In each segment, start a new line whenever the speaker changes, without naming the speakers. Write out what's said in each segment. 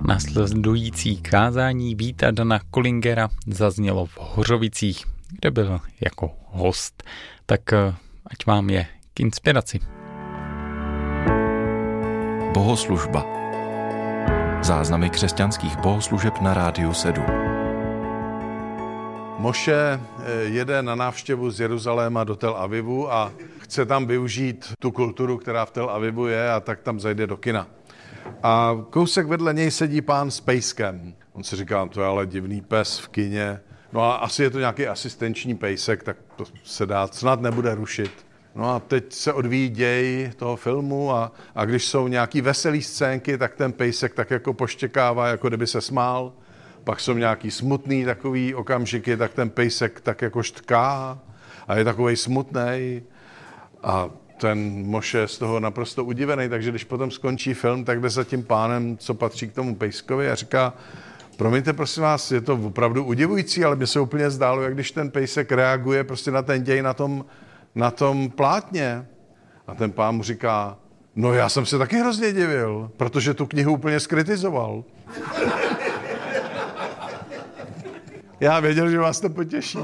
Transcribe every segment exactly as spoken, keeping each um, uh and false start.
Následující kázání Víta Dana Kollingera zaznělo v Hořovicích, kde byl jako host. Tak ať vám je k inspiraci.
Bohoslužba. Záznamy křesťanských bohoslužeb na Rádiu sedm.
Moše jede na návštěvu z Jeruzaléma do Tel Avivu a chce tam využít tu kulturu, která v Tel Avivu je, a tak tam zajde do kina. A kousek vedle něj sedí pán s pejskem. On si říká, to je ale divný pes v kině. No a asi je to nějaký asistenční pejsek, tak to se dá, snad nebude rušit. No a teď se odvíjí děj toho filmu a, a když jsou nějaký veselý scénky, tak ten pejsek tak jako poštěkává, jako kdyby se smál. Pak jsou nějaký smutný takový okamžiky, tak ten pejsek tak jako štká a je takovej smutnej. A ten Moše je z toho naprosto udivený, takže když potom skončí film, tak jde za tím pánem, co patří k tomu pejskovi, a říká, promiňte, prosím vás, je to opravdu udivující, ale mně se úplně zdálo, jak když ten pejsek reaguje prostě na ten děj na tom, na tom plátně. A ten pán mu říká, no já jsem se taky hrozně divil, protože tu knihu úplně skritizoval. Já věděl, že vás to potěší.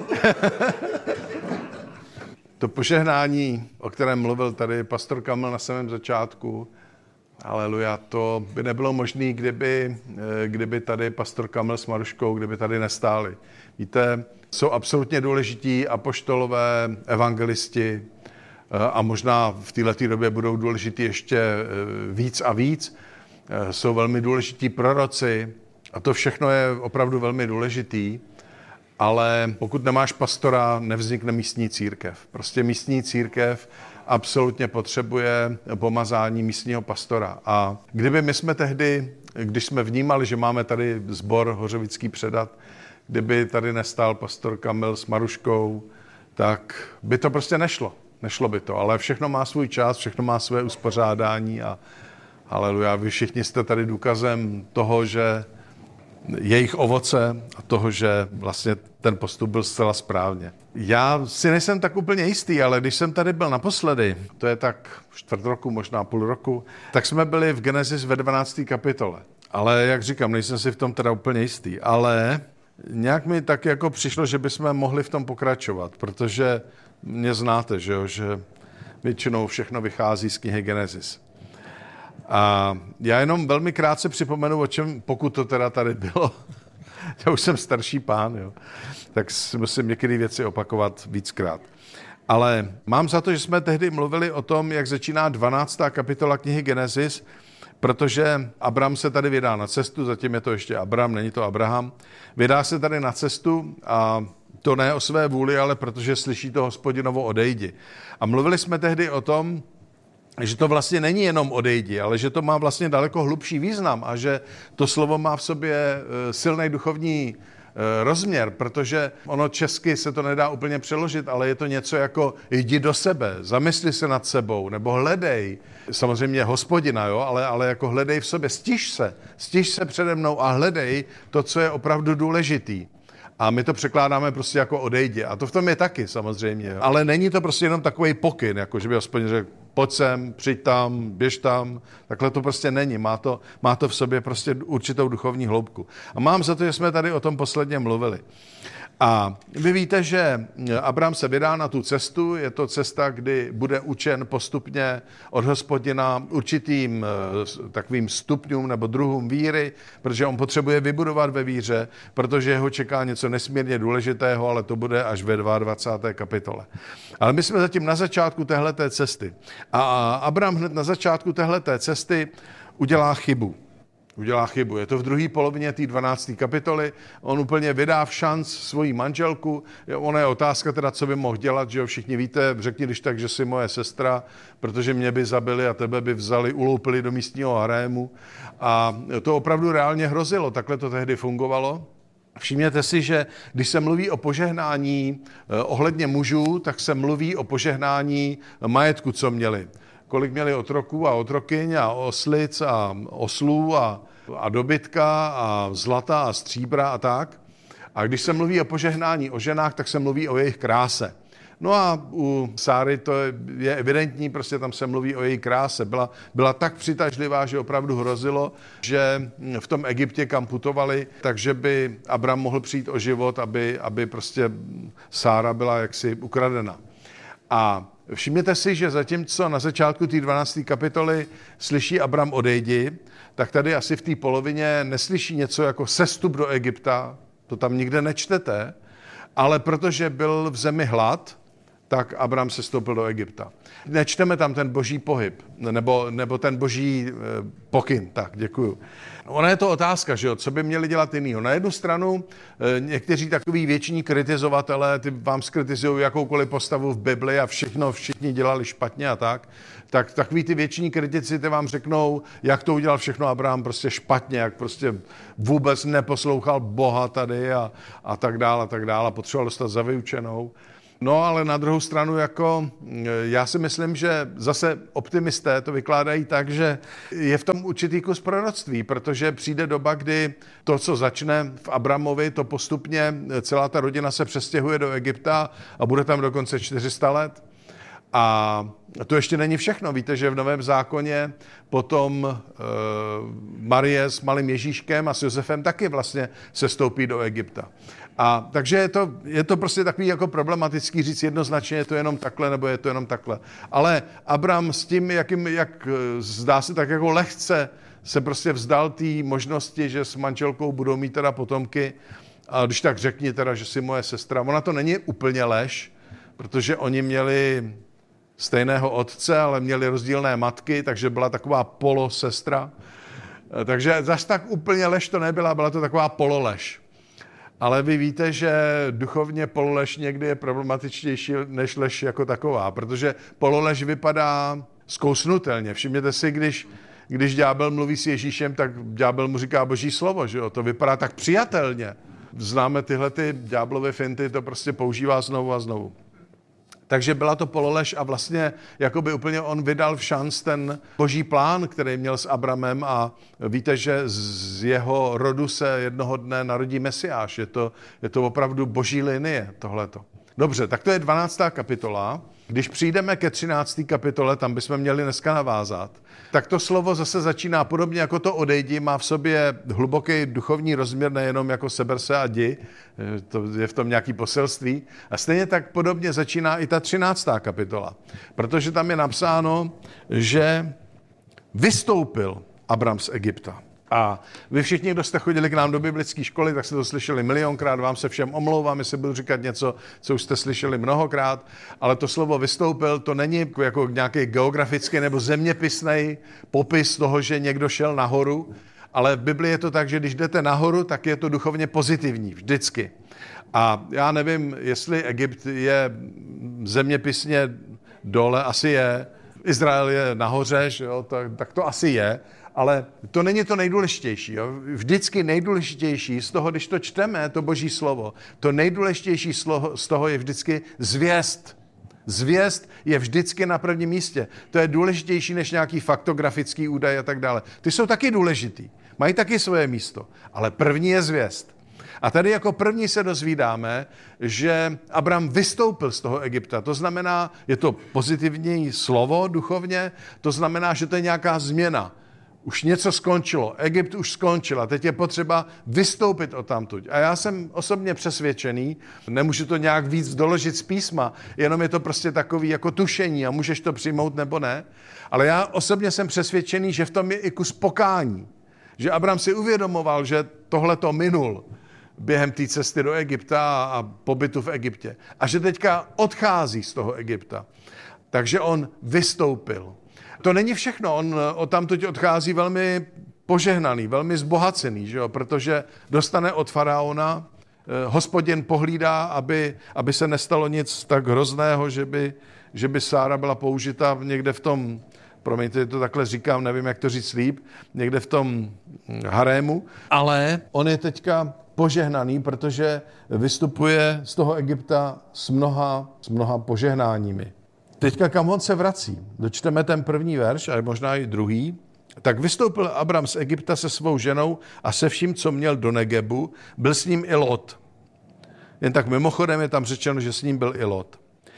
To požehnání, o kterém mluvil tady pastor Kamil na samém začátku, haleluja, to by nebylo možné, kdyby, kdyby tady pastor Kamil s Maruškou, kdyby tady nestáli. Víte, jsou absolutně důležití apoštolové, evangelisti a možná v této době budou důležití ještě víc a víc. Jsou velmi důležití proroci a to všechno je opravdu velmi důležitý. Ale pokud nemáš pastora, nevznikne místní církev. Prostě místní církev absolutně potřebuje pomazání místního pastora. A kdyby my jsme tehdy, když jsme vnímali, že máme tady sbor Hořovický předat, kdyby tady nestál pastor Kamil s Maruškou, tak by to prostě nešlo. Nešlo by to, ale všechno má svůj čas, všechno má své uspořádání a haleluja, vy všichni jste tady důkazem toho, že jejich ovoce a toho, že vlastně ten postup byl zcela správně. Já si nejsem tak úplně jistý, ale když jsem tady byl naposledy, to je tak čtvrt roku, možná půl roku, tak jsme byli v Genesis ve dvanácté kapitole. Ale jak říkám, nejsem si v tom teda úplně jistý, ale nějak mi tak jako přišlo, že bychom mohli v tom pokračovat, protože mě znáte, že jo, že většinou všechno vychází z knihy Genesis. A já jenom velmi krátce připomenu, o čem, pokud to teda tady bylo, já už jsem starší pán, jo, tak musím některé věci opakovat víckrát. Ale mám za to, že jsme tehdy mluvili o tom, jak začíná dvanáctá kapitola knihy Genesis, protože Abram se tady vydá na cestu, zatím je to ještě Abram, není to Abraham, vydá se tady na cestu a to ne o své vůli, ale protože slyší to Hospodinovo odejdi. A mluvili jsme tehdy o tom, že to vlastně není jenom odejdi, ale že to má vlastně daleko hlubší význam a že to slovo má v sobě silný duchovní rozměr, protože ono česky se to nedá úplně přeložit, ale je to něco jako jdi do sebe, zamysli se nad sebou, nebo hledej, samozřejmě Hospodina, jo, ale, ale jako hledej v sobě, stiž se, stiž se přede mnou a hledej to, co je opravdu důležitý. A my to překládáme prostě jako odejdi. A to v tom je taky samozřejmě. Ale není to prostě jenom takový pokyn, jako že by Hospodin řekl, pojď sem, přijď tam, běž tam. Takhle to prostě není. Má to, má to v sobě prostě určitou duchovní hloubku. A mám za to, že jsme tady o tom posledně mluvili. A vy víte, že Abram se vydá na tu cestu, je to cesta, kdy bude učen postupně od Hospodina určitým takovým stupňům nebo druhům víry, protože on potřebuje vybudovat ve víře, protože ho čeká něco nesmírně důležitého, ale to bude až ve dvacáté druhé kapitole. Ale my jsme zatím na začátku téhleté cesty. A Abram hned na začátku téhleté cesty udělá chybu. Udělá chybu. Je to v druhé polovině té dvanácté kapitoly. On úplně vydá v šanc svoji manželku. Ona je otázka teda, co by mohl dělat, že jo, všichni víte, řekni když tak, že jsi moje sestra, protože mě by zabili a tebe by vzali, uloupili do místního harému. A to opravdu reálně hrozilo. Takhle to tehdy fungovalo. Všimněte si, že když se mluví o požehnání ohledně mužů, tak se mluví o požehnání majetku, co měli. Kolik měli otroků a otrokyň a oslic a oslů a, a dobytka a zlata a stříbra a tak. A když se mluví o požehnání o ženách, tak se mluví o jejich kráse. No a u Sáry to je evidentní, prostě tam se mluví o její kráse. Byla, byla tak přitažlivá, že opravdu hrozilo, že v tom Egyptě, kam putovali, takže by Abram mohl přijít o život, aby, aby prostě Sára byla jaksi ukradena. A všimněte si, že zatímco na začátku té dvanácté kapitoly slyší Abram odejdi, tak tady asi v té polovině neslyší něco jako sestup do Egypta, to tam nikde nečtete, ale protože byl v zemi hlad, tak Abram sestoupil do Egypta. Nečteme tam ten boží pohyb, nebo, nebo ten boží e, pokyn, tak děkuju. Ona je to otázka, že jo, co by měli dělat jinýho. Na jednu stranu e, někteří takový věční kritizovatelé, ty vám skritizují jakoukoliv postavu v Bibli a všechno všichni dělali špatně a tak, tak takový ty věční kritici ty vám řeknou, jak to udělal všechno Abraham prostě špatně, jak prostě vůbec neposlouchal Boha tady a, a tak dále a tak dále, potřeboval dostat za vyučenou. No, ale na druhou stranu, jako já si myslím, že zase optimisté to vykládají tak, že je v tom určitý kus proroctví, protože přijde doba, kdy to, co začne v Abramovi, to postupně celá ta rodina se přestěhuje do Egypta a bude tam dokonce čtyři sta let. A to ještě není všechno. Víte, že v Novém zákoně potom e, Marie s malým Ježíškem a s Josefem taky vlastně se stoupí do Egypta. A takže je to, je to prostě takový jako problematický říct jednoznačně, je to jenom takhle, nebo je to jenom takhle. Ale Abram s tím, jakým, jak zdá se tak jako lehce, se prostě vzdal té možnosti, že s manželkou budou mít teda potomky. A když tak řekni teda, že jsi moje sestra. Ona to není úplně lež, protože oni měli stejného otce, ale měli rozdílné matky, takže byla taková polosestra. Takže zas tak úplně lež to nebyla, byla to taková pololež. Ale vy víte, že duchovně pololež někdy je problematičtější než lež jako taková, protože pololež vypadá zkousnutelně. Všimněte si, když, když ďábel mluví s Ježíšem, tak ďábel mu říká boží slovo, že jo? To vypadá tak přijatelně. Známe tyhle ty ďáblové finty, to prostě používá znovu a znovu. Takže byla to pololež a vlastně jakoby úplně on vydal v šanc ten boží plán, který měl s Abramem a víte, že z jeho rodu se jednoho dne narodí Mesiáš. Je to, je to opravdu boží linie tohleto. Dobře, tak to je dvanáctá kapitola. Když přijdeme ke třinácté kapitole, tam bychom měli dneska navázat, tak to slovo zase začíná podobně jako to odejdi, má v sobě hluboký duchovní rozměr, nejenom jako seber se a jdi, to je v tom nějaký poselství. A stejně tak podobně začíná i ta třináctá kapitola, protože tam je napsáno, že vystoupil Abram z Egypta. A vy všichni, kdo jste chodili k nám do biblické školy, tak jste to slyšeli milionkrát, vám se všem omlouvám, jestli budu říkat něco, co už jste slyšeli mnohokrát, ale to slovo vystoupil, to není jako nějaký geografický nebo zeměpisný popis toho, že někdo šel nahoru, ale v Biblii je to tak, že když jdete nahoru, tak je to duchovně pozitivní, vždycky. A já nevím, jestli Egypt je zeměpisně dole, asi je, Izrael je nahoře, že jo, tak, tak to asi je, ale to není to nejdůležitější. Jo? Vždycky nejdůležitější z toho, když to čteme, to boží slovo, to nejdůležitější z toho je vždycky zvěst. Zvěst je vždycky na prvním místě. To je důležitější než nějaký faktografický údaj a tak dále. Ty jsou taky důležitý. Mají taky svoje místo. Ale první je zvěst. A tady jako první se dozvídáme, že Abram vystoupil z toho Egypta. To znamená, je to pozitivní slovo duchovně, to znamená, že to je nějaká změna. Už něco skončilo, Egypt už skončil a teď je potřeba vystoupit odtamtud. A já jsem osobně přesvědčený, nemůžu to nějak víc doložit z písma, jenom je to prostě takový jako tušení a můžeš to přijmout nebo ne, ale já osobně jsem přesvědčený, že v tom je i kus pokání. Že Abram si uvědomoval, že tohle to minul během té cesty do Egypta a pobytu v Egyptě. A že teďka odchází z toho Egypta. Takže on vystoupil. To není všechno, on odtamtud odchází velmi požehnaný, velmi zbohacený, že jo? Protože dostane od faraona, Hospodin pohlídá, aby, aby se nestalo nic tak hrozného, že by, že by Sára byla použita někde v tom, promiňte, to takhle říkám, nevím, jak to říct líp, někde v tom harému, ale on je teďka požehnaný, protože vystupuje z toho Egypta s mnoha, s mnoha požehnáními. Teďka kam on se vrací? Dočteme ten první verš, ale možná i druhý. Tak vystoupil Abram z Egypta se svou ženou a se vším, co měl do Negebu, byl s ním i Lot. Jen tak mimochodem je tam řečeno, že s ním byl i Lot.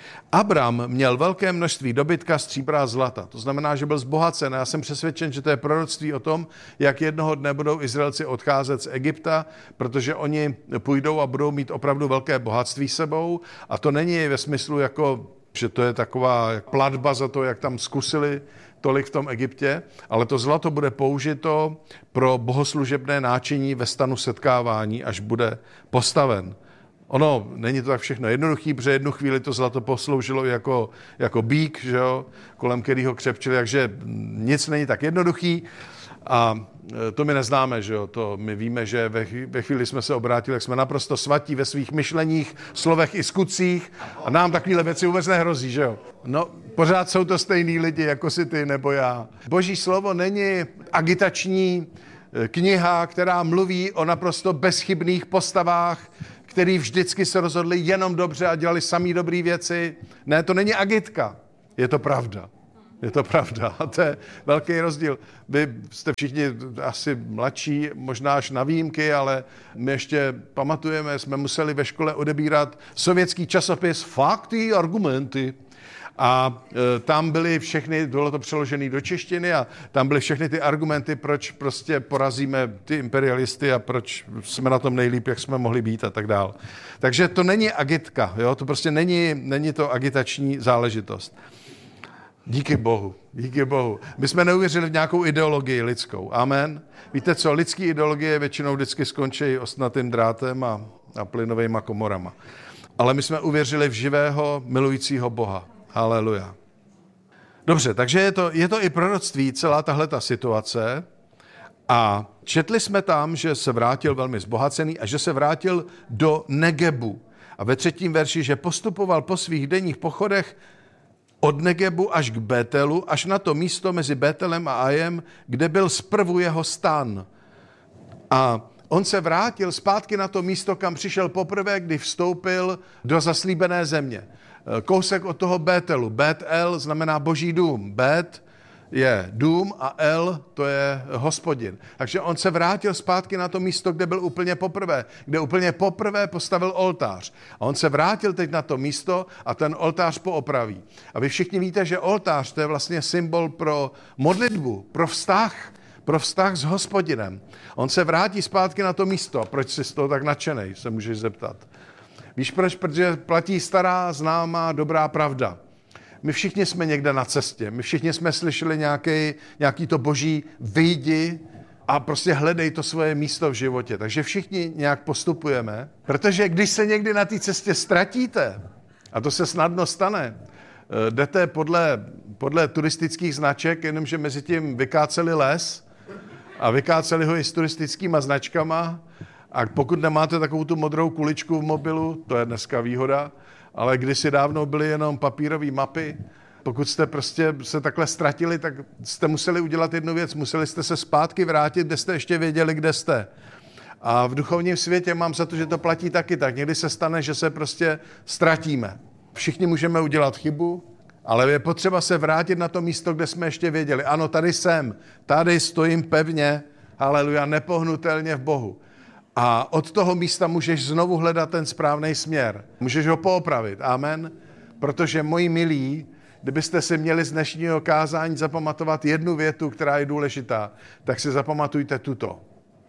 Abram měl velké množství dobytka, stříbra a zlata. To znamená, že byl zbohacen. Já jsem přesvědčen, že to je proroctví o tom, jak jednoho dne budou Izraelci odcházet z Egypta, protože oni půjdou a budou mít opravdu velké bohatství sebou. A to není ve smyslu, jako, že to je taková platba za to, jak tam zkusili tolik v tom Egyptě, ale to zlato bude použito pro bohoslužebné náčiní ve stanu setkávání, až bude postaven. Ono, není to tak všechno jednoduchý, protože jednu chvíli to zlato posloužilo jako, jako bík, že jo, kolem kterého křepčili, takže nic není tak jednoduchý a to my neznáme, že jo, to my víme, že ve, ve chvíli jsme se obrátili, jak jsme naprosto svatí ve svých myšleních, slovech i skutcích a nám takovéhle věci vůbec nehrozí, že jo. No, pořád jsou to stejný lidi, jako si ty nebo já. Boží slovo není agitační kniha, která mluví o naprosto bezchybných postavách, který vždycky se rozhodli jenom dobře a dělali samý dobrý věci. Ne, to není agitka, je to pravda. Je to pravda a to je velký rozdíl. Vy jste všichni asi mladší, možná až na výjimky, ale my ještě pamatujeme, jsme museli ve škole odebírat sovětský časopis Fakty, argumenty. A e, tam byly všechny, bylo to přeložené do češtiny a tam byly všechny ty argumenty, proč prostě porazíme ty imperialisty a proč jsme na tom nejlíp, jak jsme mohli být a tak dál. Takže to není agitka, jo? To prostě není, není to agitační záležitost. Díky Bohu, díky Bohu. My jsme neuvěřili v nějakou ideologii lidskou. Amen. Víte co, lidský ideologie většinou vždycky skončí ostnatým drátem a, a plynovejma komorama. Ale my jsme uvěřili v živého, milujícího Boha. Haleluja. Dobře, takže je to, je to i proroctví, celá tahleta situace. A četli jsme tam, že se vrátil velmi zbohacený a že se vrátil do Negebu. A ve třetím verši, že postupoval po svých denních pochodech od Negebu až k Betelu, až na to místo mezi Betelem a Ajem, kde byl zprvu jeho stan. A on se vrátil zpátky na to místo, kam přišel poprvé, kdy vstoupil do zaslíbené země. Kousek od toho Betelu. Bet-El znamená boží dům. Bet je dům a El to je Hospodin. Takže on se vrátil zpátky na to místo, kde byl úplně poprvé, kde úplně poprvé postavil oltář. A on se vrátil teď na to místo a ten oltář poopraví. A vy všichni víte, že oltář to je vlastně symbol pro modlitbu, pro vztah, pro vztah s Hospodinem. On se vrátí zpátky na to místo. Proč jsi z toho tak nadšenej, se můžeš zeptat. Víš proč? Protože platí stará, známá, dobrá pravda. My všichni jsme někde na cestě. My všichni jsme slyšeli nějaký, nějaký to boží vyjdi a prostě hledej to svoje místo v životě. Takže všichni nějak postupujeme, protože když se někdy na té cestě ztratíte, a to se snadno stane, jdete podle, podle turistických značek, jenomže mezi tím vykáceli les a vykáceli ho i s turistickýma značkama. A pokud nemáte takovou tu modrou kuličku v mobilu, to je dneska výhoda, ale kdysi dávno byly jenom papírové mapy, pokud jste prostě se takhle ztratili, tak jste museli udělat jednu věc, museli jste se zpátky vrátit, kde jste ještě věděli, kde jste. A v duchovním světě mám za to, že to platí taky tak. Někdy se stane, že se prostě ztratíme. Všichni můžeme udělat chybu, ale je potřeba se vrátit na to místo, kde jsme ještě věděli. Ano, tady jsem, tady stojím pevně, haleluja, nepohnutelně v Bohu. A od toho místa můžeš znovu hledat ten správný směr. Můžeš ho poopravit. Amen. Protože moji milí, kdybyste si měli z dnešního kázání zapamatovat jednu větu, která je důležitá, tak si zapamatujte tuto.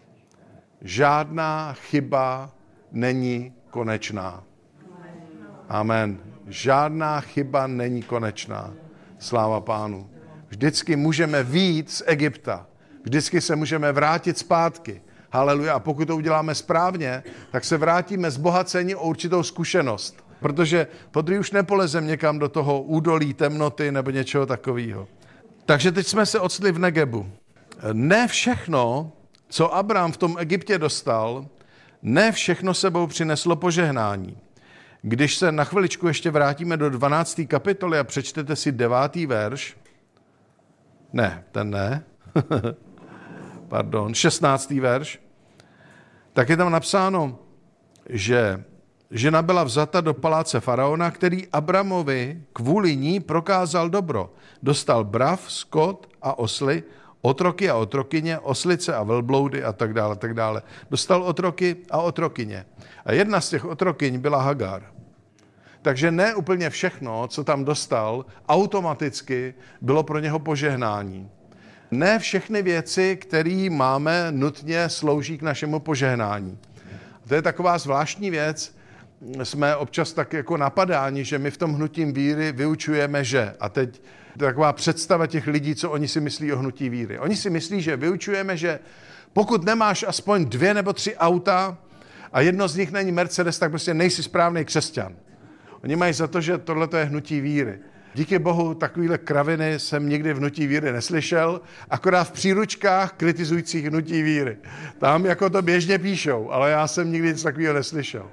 Žádná chyba není konečná. Amen. Žádná chyba není konečná. Sláva Pánu. Vždycky můžeme vyjít z Egypta. Vždycky se můžeme vrátit zpátky. Haleluja. A pokud to uděláme správně, tak se vrátíme zbohacení o určitou zkušenost. Protože podruhé už nepolezem někam do toho údolí, temnoty nebo něčeho takového. Takže teď jsme se octli v Negebu. Ne všechno, co Abraham v tom Egyptě dostal, ne všechno sebou přineslo požehnání. Když se na chviličku ještě vrátíme do dvanácté kapitoly a přečtete si devátý verš, ne, ten ne, pardon, šestnáctý verš, tak je tam napsáno, že žena byla vzata do paláce faraona, který Abramovi kvůli ní prokázal dobro. Dostal brav, skot a osly, otroky a otrokyně, oslice a velbloudy a tak dále, tak dále. Dostal otroky a otrokyně. A jedna z těch otrokyň byla Hagar. Takže ne úplně všechno, co tam dostal, automaticky bylo pro něho požehnání. Ne všechny věci, které máme, nutně slouží k našemu požehnání. To je taková zvláštní věc. Jsme občas tak jako napadáni, že my v tom hnutím víry vyučujeme, že. A teď taková představa těch lidí, co oni si myslí o hnutí víry. Oni si myslí, že vyučujeme, že pokud nemáš aspoň dvě nebo tři auta a jedno z nich není Mercedes, tak prostě nejsi správný křesťan. Oni mají za to, že tohle je hnutí víry. Díky bohu takovýhle kraviny jsem nikdy v hnutí víry neslyšel, akorát v příručkách kritizujících hnutí víry. Tam jako to běžně píšou, ale já jsem nikdy nic takového neslyšel.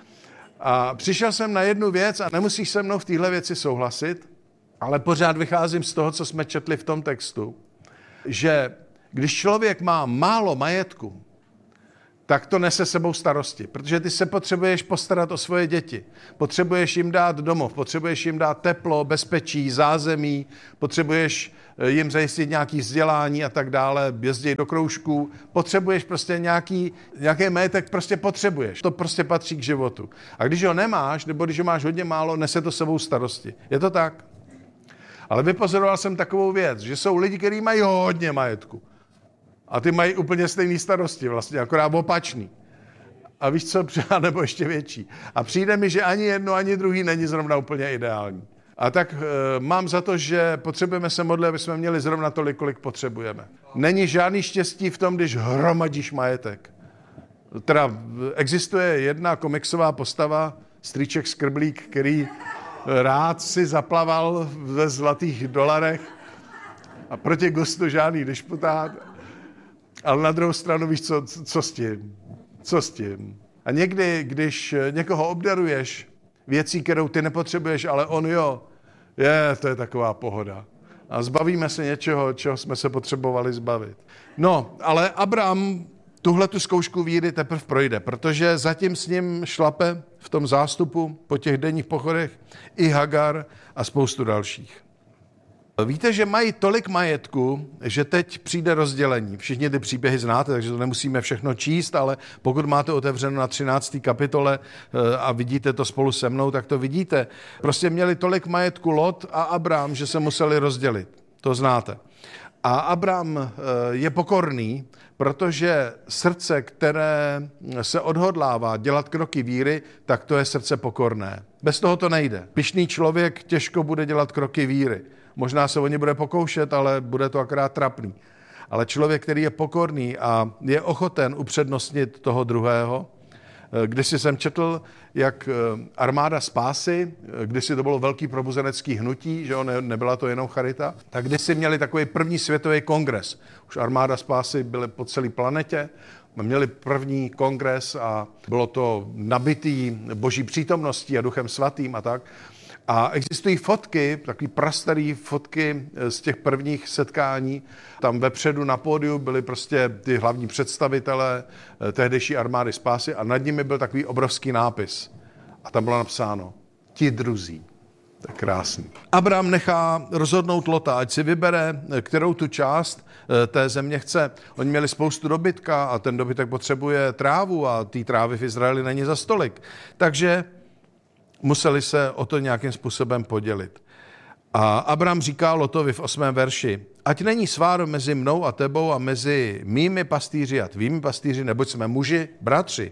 A přišel jsem na jednu věc a nemusíš se mnou v téhle věci souhlasit, ale pořád vycházím z toho, co jsme četli v tom textu, že když člověk má málo majetku, tak to nese sebou starosti, protože ty se potřebuješ postarat o svoje děti. Potřebuješ jim dát domov, potřebuješ jim dát teplo, bezpečí, zázemí, potřebuješ jim zajistit nějaké vzdělání a tak dále, jezdit do kroužků. Potřebuješ prostě nějaký, nějaký majetek, prostě potřebuješ. To prostě patří k životu. A když ho nemáš, nebo když ho máš hodně málo, nese to sebou starosti. Je to tak? Ale vypozoroval jsem takovou věc, že jsou lidi, kteří mají hodně majetku. A ty mají úplně stejné starosti, vlastně, akorát opačný. A víš co, nebo ještě větší. A přijde mi, že ani jedno, ani druhý není zrovna úplně ideální. A tak e, mám za to, že potřebujeme se modlit, aby jsme měli zrovna tolik, kolik potřebujeme. Není žádný štěstí v tom, když hromadíš majetek. Teda existuje jedna komiksová postava, strýček Skrblík, který rád si zaplaval ve zlatých dolarech a proti gustu žádný disputát. Ale na druhou stranu víš, co, co s tím? Co s tím? A někdy, když někoho obdaruješ věcí, kterou ty nepotřebuješ, ale on jo, je, to je taková pohoda. A zbavíme se něčeho, čeho jsme se potřebovali zbavit. No, ale Abraham tuhle tu zkoušku víry teprve projde, protože zatím s ním šlape v tom zástupu po těch denních pochodech i Hagar a spoustu dalších. Víte, že mají tolik majetku, že teď přijde rozdělení. Všichni ty příběhy znáte, takže to nemusíme všechno číst, ale pokud máte otevřeno na třinácté kapitole a vidíte to spolu se mnou, tak to vidíte. Prostě měli tolik majetku Lot a Abram, že se museli rozdělit. To znáte. A Abram je pokorný, protože srdce, které se odhodlává dělat kroky víry, tak to je srdce pokorné. Bez toho to nejde. Pyšný člověk těžko bude dělat kroky víry. Možná se o ně bude pokoušet, ale bude to akorát trapný. Ale člověk, který je pokorný a je ochoten upřednostnit toho druhého, kdysi jsem četl, jak armáda spásy, kdysi to bylo velký probuzenecký hnutí, že jo, ne, nebyla to jenom charita, tak kdysi měli takový první světový kongres. Už armáda spásy byly po celé planetě, měli první kongres a bylo to nabitý boží přítomností a duchem svatým a tak. A existují fotky, takové prastaré fotky z těch prvních setkání. Tam vepředu na pódiu byli prostě ty hlavní představitelé tehdejší armády spásy a nad nimi byl takový obrovský nápis. A tam bylo napsáno, ti druzí. To je krásný. Abraham nechá rozhodnout Lota, ať si vybere, kterou tu část té země chce. Oni měli spoustu dobytka a ten dobytek potřebuje trávu a té trávy v Izraeli není za stolik. Takže museli se o to nějakým způsobem podělit. A Abraham říká Lotovi v osmém verši, ať není svár mezi mnou a tebou a mezi mými pastýři a tvými pastýři, neboť jsme muži, bratři.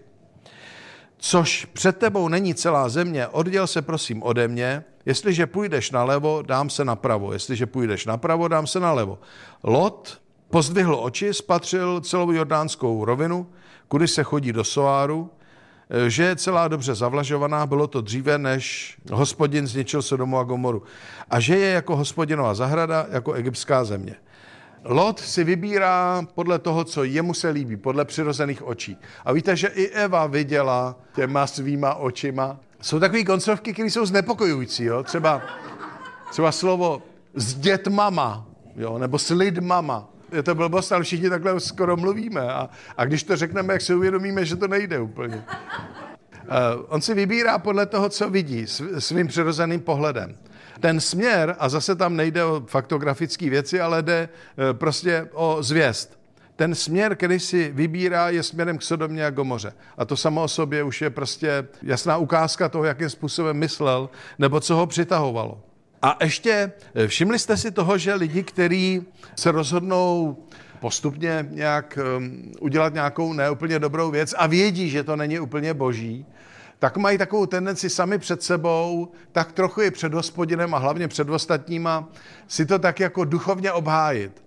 Což před tebou není celá země, odděl se prosím ode mě, jestliže půjdeš nalevo, dám se napravo, jestliže půjdeš napravo, dám se nalevo. Lot pozdvihl oči, spatřil celou jordánskou rovinu, kudy se chodí do Soáru, že je celá dobře zavlažovaná, bylo to dříve, než Hospodin zničil Sodomu a Gomoru. A že je jako Hospodinova zahrada, jako egyptská země. Lot si vybírá podle toho, co jemu se líbí, podle přirozených očí. A víte, že i Eva viděla těma svýma očima. Jsou takové koncovky, které jsou znepokojující. Jo? Třeba, třeba slovo s dětmama, jo? Nebo s lidmama. Je to blbost, ale všichni takhle skoro mluvíme. A, a když to řekneme, jak si uvědomíme, že to nejde úplně. Uh, on si vybírá podle toho, co vidí, svým přirozeným pohledem. Ten směr, a zase tam nejde o faktografické věci, ale jde uh, prostě o zvěst. ten směr, který si vybírá, je směrem k Sodomě a Gomoře. A to samo o sobě už je prostě jasná ukázka toho, jakým způsobem myslel, nebo co ho přitahovalo. A ještě všimli jste si toho, že lidi, kteří se rozhodnou postupně nějak um, udělat nějakou neúplně dobrou věc a vědí, že to není úplně boží, tak mají takovou tendenci sami před sebou, tak trochu i před Hospodinem a hlavně před ostatníma, si to tak jako duchovně obhájit.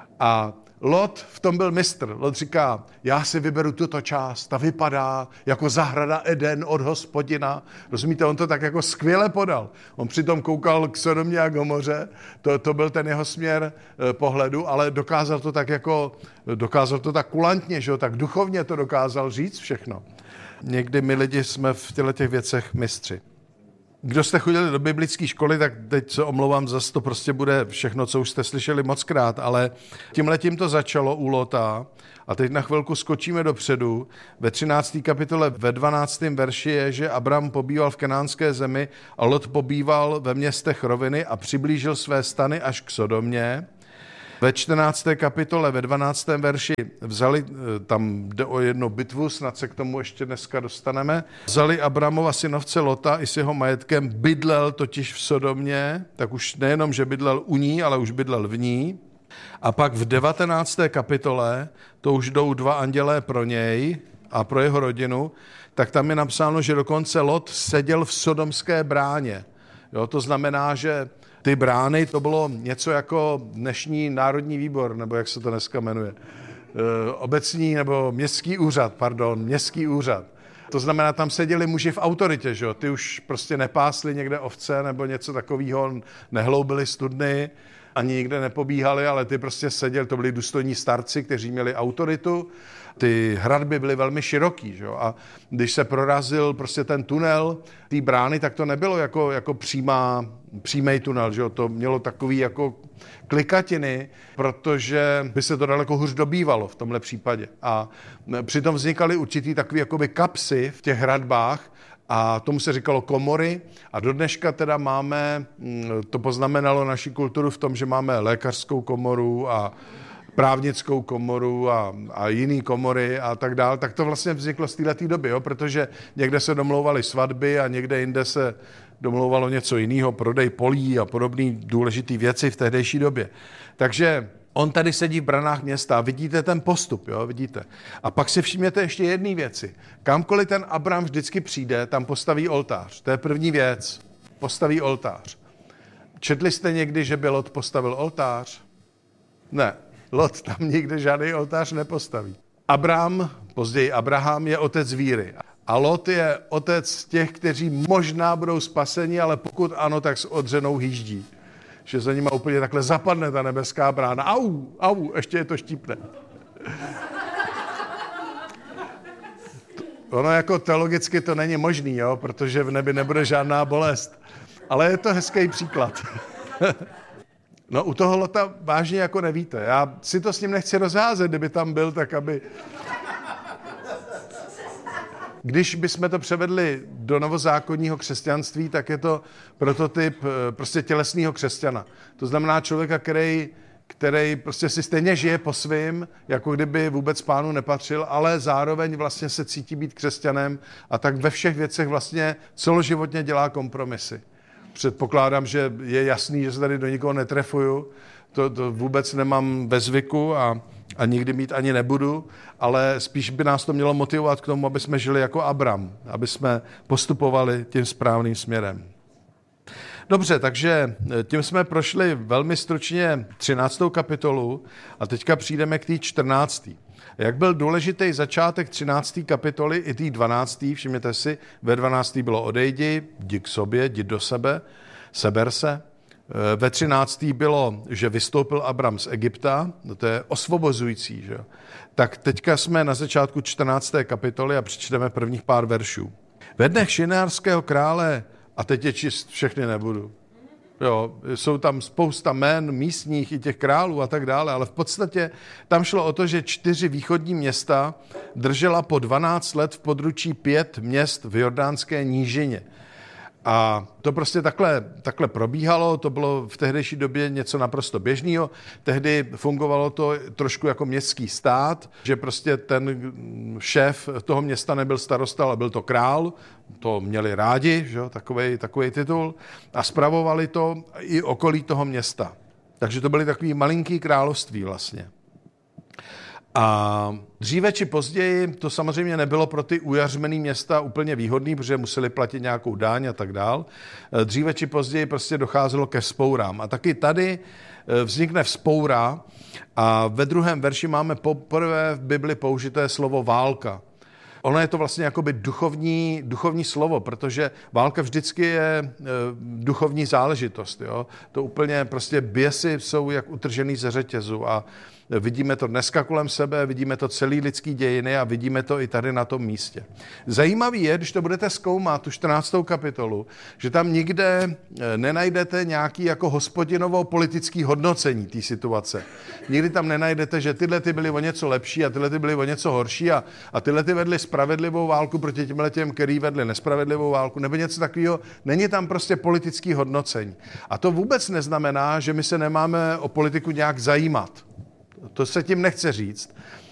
A Lot v tom byl mistr. Lot říká, já si vyberu tuto část, ta vypadá jako zahrada Eden od Hospodina. Rozumíte, on to tak jako skvěle podal. On přitom koukal k Sodomě a Gomoře, to, to byl ten jeho směr eh, pohledu, ale dokázal to tak jako, dokázal to tak kulantně, že jo, tak duchovně to dokázal říct všechno. Někdy my lidi jsme v těchto těch věcech mistři. Kdo jste chodili do biblické školy, tak teď se omlouvám, zase to prostě bude všechno, co už jste slyšeli mockrát, ale tímhletím to začalo u Lota a teď na chvilku skočíme dopředu. Ve třinácté kapitole ve dvanáctém verši je, že Abram pobýval v kanánské zemi a Lot pobýval ve městech roviny a přiblížil své stany až k Sodomě. Ve čtrnácté kapitole, ve dvanáctém verši vzali, tam jde o jednu bitvu, snad se k tomu ještě dneska dostaneme, vzali Abramova synovce Lota i s jeho majetkem, bydlel totiž v Sodomě, tak už nejenom, že bydlel u ní, ale už bydlel v ní. A pak v devatenácté kapitole, to už jdou dva andělé pro něj a pro jeho rodinu, tak tam je napsáno, že dokonce Lot seděl v sodomské bráně. Jo, to znamená, že ty brány, to bylo něco jako dnešní národní výbor, nebo jak se to dneska jmenuje. E, obecní nebo městský úřad, pardon, městský úřad. To znamená, tam seděli muži v autoritě, že jo? Ty už prostě nepásli někde ovce nebo něco takového, nehloubili studny, ani nikde nepobíhali, ale ty prostě seděli, to byli důstojní starci, kteří měli autoritu. Ty hradby byly velmi široký, že jo? A když se prorazil prostě ten tunel té brány, tak to nebylo jako, jako přímá, přímý tunel, že jo? To mělo takový jako klikatiny, protože by se to daleko hůř dobývalo v tomhle případě. A přitom vznikaly určitý takový jakoby kapsy v těch hradbách, a tomu se říkalo komory a do dneška teda máme, to poznamenalo naši kulturu v tom, že máme lékařskou komoru a právnickou komoru a, a jiný komory a tak dále, tak to vlastně vzniklo z této doby, jo? Protože někde se domlouvaly svatby a někde jinde se domlouvalo něco jiného, prodej polí a podobné důležité věci v tehdejší době. Takže on tady sedí v branách města a vidíte ten postup, jo, vidíte. A pak si všimněte ještě jedné věci. Kamkoliv ten Abram vždycky přijde, tam postaví oltář. To je první věc. Postaví oltář. Četli jste někdy, že by Lot postavil oltář? Ne. Lot tam nikdy žádný oltář nepostaví. Abram, později Abraham, je otec víry. A Lot je otec těch, kteří možná budou spaseni, ale pokud ano, tak s odřenou hýždí. Že za nima úplně takhle zapadne ta nebeská brána. Au, au, ještě je to štípne. Ono jako teologicky to není možný, jo, protože v nebi nebude žádná bolest. Ale je to hezký příklad. No u toho Lota vážně jako nevíte. Já si to s ním nechci rozházet, kdyby tam byl, tak aby... Když bychom to převedli do novozákonního křesťanství, tak je to prototyp prostě tělesného křesťana. To znamená člověka, který, který prostě si stejně žije po svým, jako kdyby vůbec Pánu nepatřil, ale zároveň vlastně se cítí být křesťanem a tak ve všech věcech vlastně celoživotně dělá kompromisy. Předpokládám, že je jasný, že se tady do nikoho netrefuju, to, to vůbec nemám ve zvyku a, a nikdy mít ani nebudu, ale spíš by nás to mělo motivovat k tomu, aby jsme žili jako Abram, aby jsme postupovali tím správným směrem. Dobře, takže tím jsme prošli velmi stručně třináctou kapitolu a teďka přijdeme k té čtrnácté. Jak byl důležitý začátek třinácté kapitoly i té dvanácté, všimněte si, ve dvanácté bylo odejdi, jdi k sobě, jdi do sebe, seber se. Ve třinácté bylo, že vystoupil Abram z Egypta, no to je osvobozující, že? Tak teďka jsme na začátku čtrnácté kapitoly a přečteme prvních pár veršů. Ve dnech šinářského krále, a teď je čist, všechny nebudu, jo, jsou tam spousta jmen místních i těch králů a tak dále, ale v podstatě tam šlo o to, že čtyři východní města držela po dvanáct let v područí pět měst v Jordánské nížině. A to prostě takhle, takhle probíhalo, to bylo v tehdejší době něco naprosto běžného. Tehdy fungovalo to trošku jako městský stát, že prostě ten šéf toho města nebyl starosta, ale byl to král, to měli rádi, že? Takovej, takovej titul, a spravovali to i okolí toho města. Takže to byly takový malinký království vlastně. A dříve či později to samozřejmě nebylo pro ty ujařmený města úplně výhodný, protože museli platit nějakou daň a tak dál. Dříve či později prostě docházelo ke vzpourám. A taky tady vznikne vzpoura a ve druhém verši máme poprvé v Bibli použité slovo válka. Ono je to vlastně jakoby duchovní, duchovní slovo, protože válka vždycky je e, duchovní záležitost. Jo? To úplně prostě běsy jsou jak utržený ze řetězu a vidíme to dneska kolem sebe, vidíme to celý lidský dějiny a vidíme to i tady na tom místě. Zajímavý je, když to budete zkoumat, tu čtrnáctou kapitolu, že tam nikde nenajdete nějaký jako hospodinovo politický hodnocení té situace. Nikdy tam nenajdete, že tyhle ty byly o něco lepší a tyhle ty byly o něco horší a, a tyhle ty vedly spravedlivou válku proti těmhle těm, který vedli nespravedlivou válku, nebo něco takového. Není tam prostě politický hodnocení. A to vůbec neznamená, že my se nemáme o politiku nějak zajímat. To se tím nechce říct.